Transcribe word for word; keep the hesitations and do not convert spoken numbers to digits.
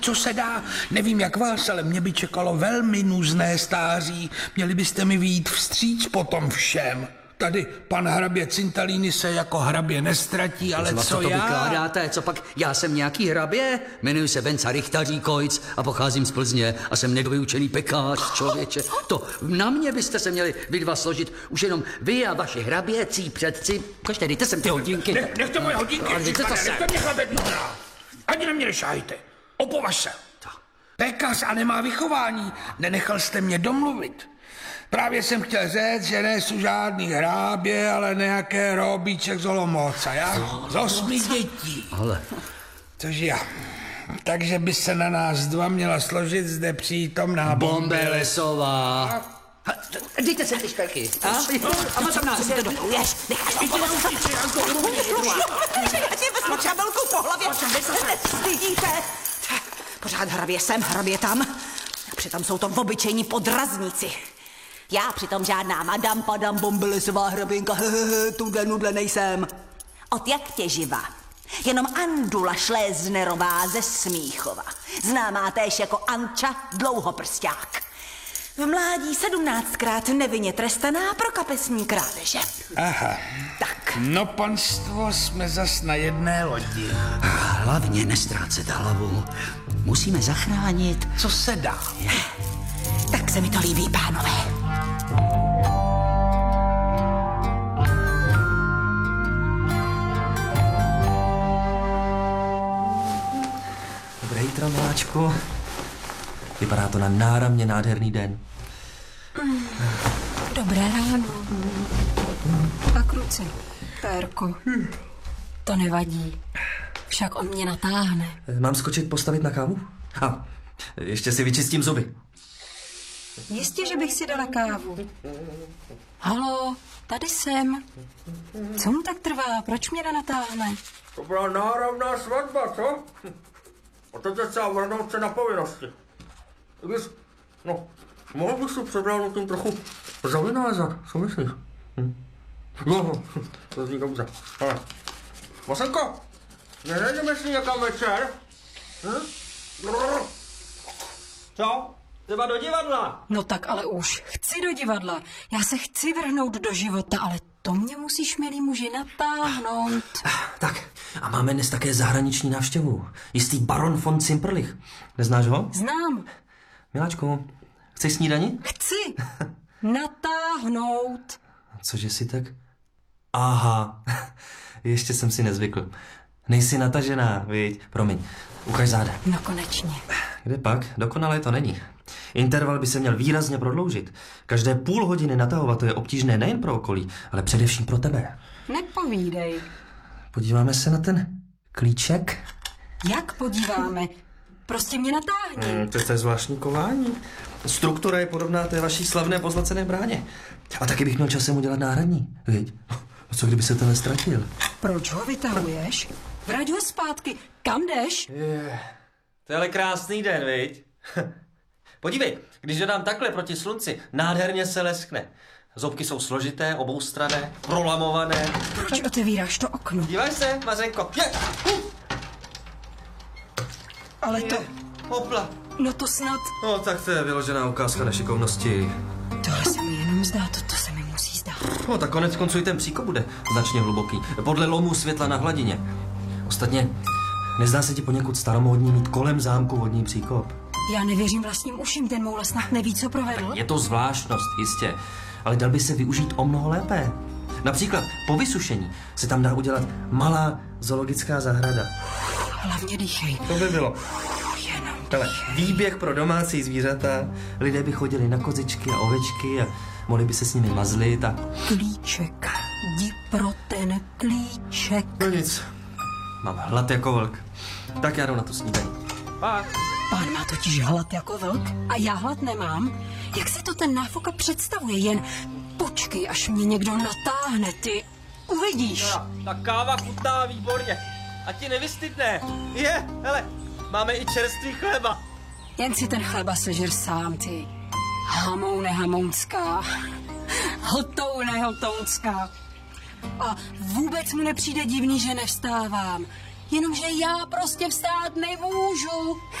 Co se dá, nevím jak vás, ale mě by čekalo velmi nuzné stáří. Měli byste mi vyjít vstříc potom všem. Tady pan hrabě Cintalini se jako hrabě nestratí, ale co, co to já? vykládáte? Co pak? Já jsem nějaký hrabě? Jmenuji se Venca Richtaříkojc a pocházím z Plzně a jsem nedovyučený pekář, člověče. To na mě byste se měli vy dva složit. Už jenom vy a vaši hraběcí předci. Ukažte, dejte sem ty hodinky. Ne, nechte moje hodinky, Dejte to sem. nechte mě chlapet dnútra. Ani na mě nešahajte. Opovaž se. Pekař a nemá vychování. Nenechal jste mě domluvit. Právě jsem chtěl říct, že nejsou žádný hrábě, ale nějaké robíček z Olomouca, já? Z osmi dětí. Ale... Což já. Takže by se na nás dva měla složit zde přítomná Bombelesová. Dejte se ty šperky. A, a potom nás jste do... Věř, necháš to po čabelku po hlavě. Stydíte. Pořád hrabě sem, hrabě tam. Přitom jsou to obyčejní podrazníci. Já přitom žádná madam, padam, bombelesová hraběnka, hehehe, tuhle nudle nejsem. Od jak tě živa. Jenom Andula Šléznerová ze Smíchova. Známá též jako Anča Dlouhoprsták. V mládí sedmnáctkrát nevinně trestaná pro kapesní krádeže. Aha. Tak. No panstvo, jsme zas na jedné lodi. Hlavně nestrácet hlavu. Musíme zachránit. Co se dá? Tak se mi to líbí, pánové. Dobré jítro, miláčku. Vypadá to na náramně nádherný den. Mm, dobré ráno. Tak ruce, Pérko. To nevadí. Však on mě natáhne. Mám skočit postavit na kávu? A ještě si vyčistím zuby. Jistě, že bych si dala kávu. Halo, tady jsem. Co mu tak trvá? Proč mě nenatáhne? To byla náramná svatba, co? A teď je celá vrnout se na povinnosti. Když, no, mohl bych si předávnout tím trochu zavynázat, co myslíš? Hm? Jo, to zní dobře. Ale, Vasenko, nenajdeme si někam večer? Hm? Co? Třeba do divadla? No tak ale už. Chci do divadla. Já se chci vrhnout do života, ale to mě musíš, milý muži, natáhnout. Tak, a máme dnes také zahraniční návštěvu. Jistý baron von Cimperlich. Neznáš ho? Znám. Miláčku, chceš snídani? Chci natáhnout. Cože si tak? Aha, ještě jsem si nezvykl. Nejsi natažená, viď? Promiň, ukaž záda. No konečně. Kde pak? Dokonalé to není. Interval by se měl výrazně prodloužit. Každé půl hodiny natahovat to je obtížné nejen pro okolí, ale především pro tebe. Nepovídej. Podíváme se na ten klíček. Jak podíváme? Prostě mě natáhni. Hmm, to je zvláštní kování. Struktura je podobná té vaší slavné pozlacené bráně. A taky bych měl časem udělat náhradní, viď? A co kdyby se to nestratil? Proč ho vytahuješ? Vrať ho zpátky. Kam jdeš? Je, to je ale krásný den, viď? Podívej, když dodám takhle proti slunci, nádherně se leskne. Zobky jsou složité, oboustranné, prolamované. Proč otevíráš to okno? Dívaj se, Mařenko. Je! Uh! Ale to... Hopla. No to snad... No, tak to je vyložená ukázka nešikovnosti. Tohle se mi jenom zdá, to, to se mi musí zdát. No, tak konec konců i ten příkop bude značně hluboký. Podle lomu světla na hladině. Ostatně, nezdá se ti poněkud staromódní mít kolem zámku vodní příkop? Já nevěřím vlastním uším, ten moule snad neví, co provedl. Je to zvláštnost, jistě, ale dal by se využít o mnoho lépe. Například po vysušení se tam dá udělat malá zoologická zahrada. Hlavně dýchej. To by bylo. Jenom Hele, výběh pro domácí zvířata. Lidé by chodili na kozičky a ovečky a mohli by se s nimi mazlit a... Klíček. Jdi pro ten klíček. No nic, mám hlad jako vlk. Tak já jdu na tu snídani. Pa. Pán má totiž hlad jako vlk a já hlad nemám. Jak si to ten náfoka představuje? Jen počkej, až mě někdo natáhne, ty uvidíš. No, ta káva chutná výborně. A ti nevystydne. Je, hele, máme i čerstvý chleba. Jen si ten chleba sežer sám, ty. Hamoune hamounská. Hotoune hotounská. A vůbec mu nepřijde divný, že nevstávám. Jenomže já prostě vstát nemůžu.